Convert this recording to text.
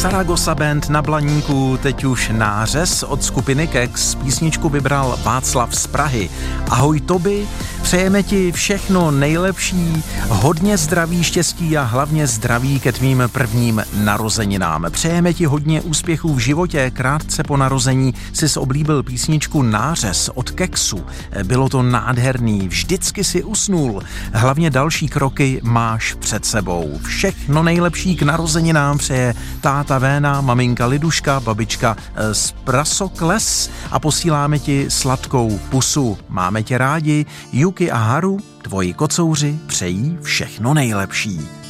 Saragossa Band na Blaníku, teď už nářez od skupiny Kex. Písničku vybral Václav z Prahy. Ahoj Tobi, přejeme ti všechno nejlepší, hodně zdraví, štěstí a hlavně zdraví ke tvým prvním narozeninám. Přejeme ti hodně úspěchů v životě, krátce po narození jsi oblíbil písničku Nářez od Kexu. Bylo to nádherný, vždycky si usnul, hlavně další kroky máš před sebou. Všechno nejlepší k narozeninám přeje táta Véna, maminka Liduška, babička z Prasokles a posíláme ti sladkou pusu. Máme tě rádi, Juki a Haru, tvoji kocouři přejí všechno nejlepší.